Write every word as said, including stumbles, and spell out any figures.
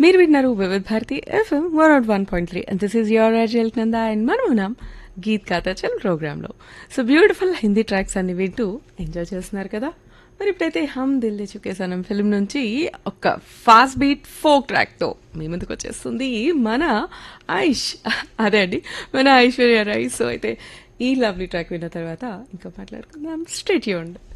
మీరు విన్నారు వివిధ Bharati FM one not one point three and this is your అజల్ Nanda and మనం ఉన్నాం గీత్ కాతా చల్ ప్రోగ్రాంలో. సో బ్యూటిఫుల్ హిందీ ట్రాక్స్ అన్ని వింటూ ఎంజాయ్ చేస్తున్నారు కదా. మరి ఇప్పుడైతే హమ్ దిల్ దే చుకే సనం ఫిల్మ్ నుంచి ఒక ఫాస్ట్ బీట్ ఫోక్ ట్రాక్తో మీ ముందుకు వచ్చేస్తుంది మన ఐష్. అదే అండి మన ఐశ్వర్య రాయ్. సో అయితే ఈ లవ్లీ ట్రాక్ విన్న తర్వాత ఇంకా మాట్లాడుకుందాం. Stay tuned.